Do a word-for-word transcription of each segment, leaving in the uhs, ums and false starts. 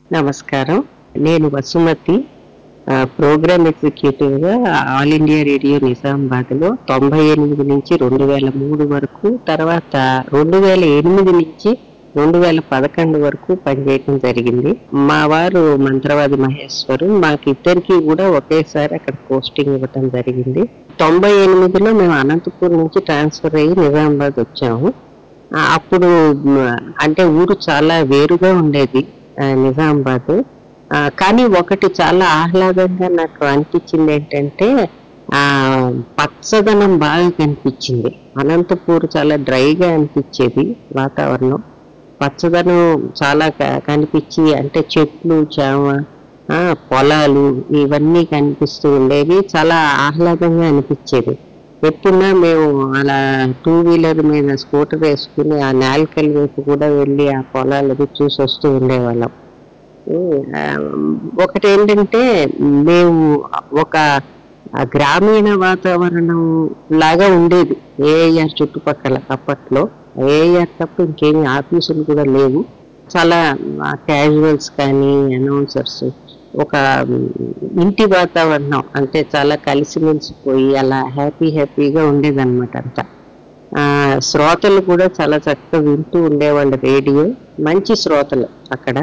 నమస్కారం. నేను వసుమతి. ఆహ్, ప్రోగ్రామ్ ఎగ్జిక్యూటివ్‌గా ఆల్ ఇండియా రేడియో నిజామాబాద్‌లో తొంభై ఎనిమిది నుంచి రెండు వేల మూడు వరకు, తర్వాత రెండు వేల ఎనిమిది నుంచి రెండు వేల పదకొండు వరకు పనిచేయటం జరిగింది. మా వారు మంత్రవాది మహేశ్వరు. మాకిద్దరికీ కూడా ఒకేసారి అక్కడ పోస్టింగ్ ఇవ్వటం జరిగింది. తొంభై ఎనిమిదిలో మేము అనంతపూర్ నుంచి ట్రాన్స్‌ఫర్ అయ్యి నిజామాబాద్ వచ్చాము. ఆహ్, అప్పుడు మ అంటే ఊరు చాలా వేరుగా ఉండేది. ఆహ్, నిజామాబాద్. ఆహ్, కానీ ఒకటి చాలా ఆహ్లాదంగా నాకు అనిపించింది ఏంటంటే, ఆహ్, పచ్చదనం బాగా కనిపించింది. అనంతపూర్ చాలా డ్రైగా అనిపించేది వాతావరణం. పచ్చదనం చాలా క కనిపించి అంటే చెట్లు, చేమ, ఆ! పొలాలు ఇవన్నీ కనిపిస్తూ ఉండేవి. చాలా ఆహ్లాదంగా అనిపించేది. ఎప్పుడన్నా మేము అలా టూ వీలర్ మీద స్కూటర్ వేసుకుని ఆ నేలకల్ వైపు కూడా వెళ్ళి ఆ పొలాలవి చూసి వస్తూ ఉండేవాళ్ళం. హ్మ్. ఆహ్, ఒకటేంటంటే మేము ఒక ఆహ్, గ్రామీణ వాతావరణం లాగా ఉండేది ఏఐఆర్ చుట్టుపక్కల అప్పట్లో. ఏఐఆర్ తప్ప ఇంకేమి ఆఫీసులు కూడా లేవు. చాలా ఆహ్, క్యాజువల్స్ కానీ, అనౌన్సర్స్ ఒక హ్మ్, ఇంటి వాతావరణం అంటే చాలా కలిసిమెలిసిపోయి అలా హ్యాపీ హ్యాపీగా ఉండేదన్నమాట అంతా. ఆహ్, శ్రోతలు కూడా చాలా చక్కగా వింటూ ఉండేవాళ్ళు రేడియో. మంచి శ్రోతలు అక్కడ.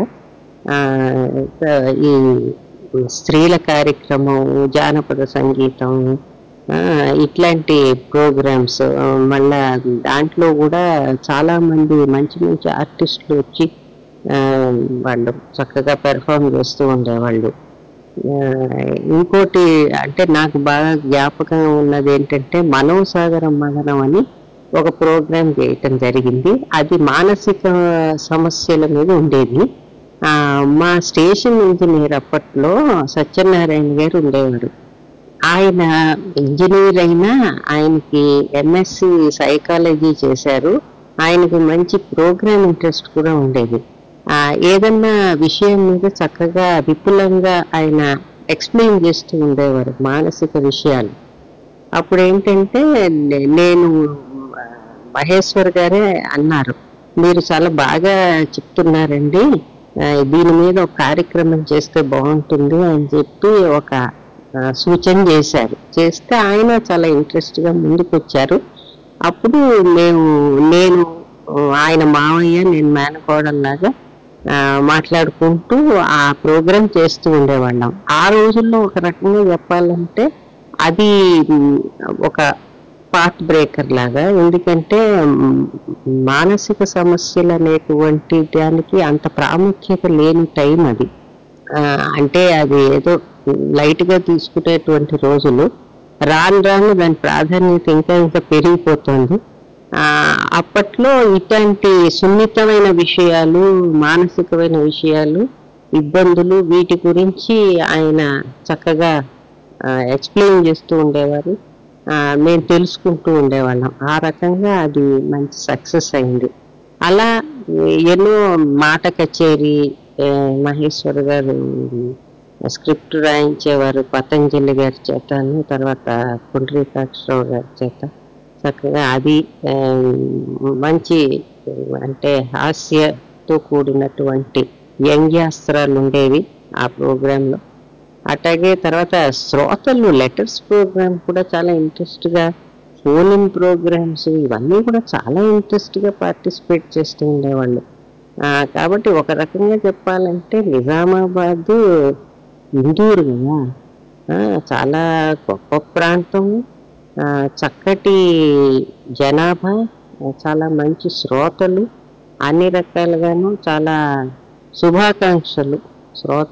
ఆహ్, క ఈ స్త్రీల కార్యక్రమం, జానపద సంగీతం, ఆ! ఇట్లాంటి ప్రోగ్రామ్స్, మళ్ళా దాంట్లో కూడా చాలా మంది మంచి మంచి ఆర్టిస్టులు వచ్చి ఆహ్, వాళ్ళు చక్కగా పెర్ఫార్మ్ చేస్తూ ఉండేవాళ్ళు. ఆహ్, ఇంకోటి అంటే నాకు బాగా జ్ఞాపకం ఉన్నదేంటంటే 'మనోసాగరం మథనం' అని ఒక ప్రోగ్రామ్ చేయటం జరిగింది. అది మానసిక సమస్యల మీద ఉండేది. ఆహ్, మా స్టేషన్ ఇంజినీర్ అప్పట్లో సత్యనారాయణ గారు ఉండేవారు. ఆయన ఇంజినీర్ అయినా ఆయనకి ఎంఎస్‌సి సైకాలజీ చేశారు. ఆయనకి మంచి ప్రోగ్రామ్ ఇంట్రెస్ట్ కూడా ఉండేది. ఆహ్, ఏదన్నా విషయం మీద చక్కగా విపులంగా ఆయన ఎక్స్‌ప్లెయిన్ చేస్తూ ఉండేవారు మానసిక విషయాలు. అప్పుడేంటంటే నే నేను ఆహ్, మహేశ్వర్ గారే అన్నారు, "మీరు చాలా బాగా చెప్తున్నారండి. ఆహ్, దీని మీద ఒక కార్యక్రమం చేస్తే బావుంటుంది" అని చెప్పి ఒక ఆహ్, సూచన చేశారు. చేస్తే ఆయన చాలా ఇంట్రెస్ట్‌గా ముందుకొచ్చారు. అప్పుడు మేము నేను ఆహ్, ఆయన మావయ్య, నేను మేనకోడల్లాగా ఆహ్, మాట్లాడుకుంటూ ఆ ప్రోగ్రామ్ చేస్తూ ఉండేవాళ్ళం. ఆ రోజుల్లో ఒక రకంగా చెప్పాలంటే అది హ్మ్, ఒక పాత్ బ్రేకర్ లాగా. ఎందుకంటే హ్మ్, మానసిక సమస్యలనేటువంటి దానికి అంత ప్రాముఖ్యత లేని టైం అది. ఆహ్, అంటే అది ఏదో లైట్‌గా తీసుకునేటువంటి రోజులు. రాను రాను దాని ప్రాధాన్యత ఇంకా ఇంకా పెరిగిపోతోంది. ఆహ్, అప్పట్లో ఇట్లాంటి సున్నితమైన విషయాలు, మానసికమైన విషయాలు, ఇబ్బందులు వీటి గురించి ఆయన చక్కగా ఆహ్, ఎక్స్‌ప్లెయిన్ చేస్తూ ఉండేవారు. ఆహ్, మేము తెలుసుకుంటూ ఉండేవాళ్ళం. ఆ రకంగా అది మంచి సక్సెస్ అయింది. అలా ఎన్నో మాట కచేరీ, ఆహ్, మహేశ్వర్ గారు స్క్రిప్ట్ రాయించేవారు పతంజలి గారి చేతను, తర్వాత పుండరీకాక్షరావు గారి చేత. చక్కగా అది ఆహ్, మంచి అంటే హాస్యతో కూడినటువంటి వ్యంగ్యాస్త్రాలుండేవి ఆ ప్రోగ్రామ్‌లో. అట్లాగే తర్వాత శ్రోతలు లెటర్స్ ప్రోగ్రామ్ కూడా చాలా ఇంట్రెస్ట్‌గా, ఫోన్ ఇన్ ప్రోగ్రామ్స్ ఇవన్నీ కూడా చాలా ఇంట్రెస్ట్‌గా పార్టిసిపేట్ చేస్తూ ఉండేవాళ్ళు. ఆహ్, కాబట్టి ఒక రకంగా చెప్పాలంటే నిజామాబాదు ఇందూరు కదా! ఆ! చాలా గొప్ప ప్రాంతం. ఆహ్, చక్కటి జనాభా, ఆహ్, చాలా మంచి శ్రోతలు, అన్ని రకాలుగాను చాలా శుభాకాంక్షలు శ్రోత